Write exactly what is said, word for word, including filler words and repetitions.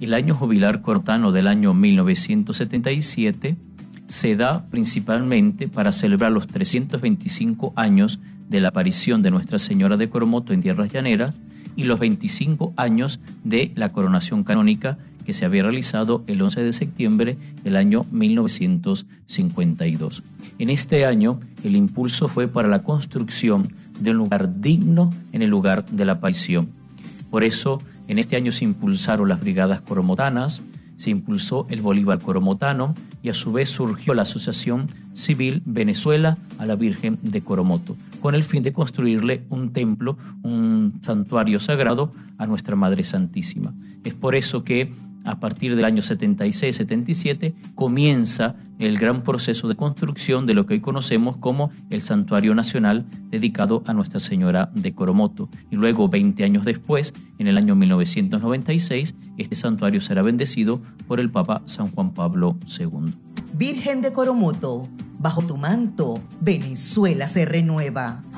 El año jubilar corotano del año mil novecientos setenta y siete se da principalmente para celebrar los trescientos veinticinco años de la aparición de Nuestra Señora de Coromoto en Tierras Llaneras y los veinticinco años de la coronación canónica que se había realizado el once de septiembre del año mil novecientos cincuenta y dos. En este año, el impulso fue para la construcción de un lugar digno en el lugar de la aparición. Por eso, en este año se impulsaron las brigadas coromotanas, se impulsó el Bolívar coromotano y a su vez surgió la Asociación Civil Venezuela a la Virgen de Coromoto, con el fin de construirle un templo, un santuario sagrado a Nuestra Madre Santísima. Es por eso que a partir del año setenta y seis setenta y siete comienza el gran proceso de construcción de lo que hoy conocemos como el Santuario Nacional dedicado a Nuestra Señora de Coromoto. Y luego, veinte años después, en el año mil novecientos noventa y seis, este santuario será bendecido por el Papa San Juan Pablo segundo. Virgen de Coromoto, bajo tu manto, Venezuela se renueva.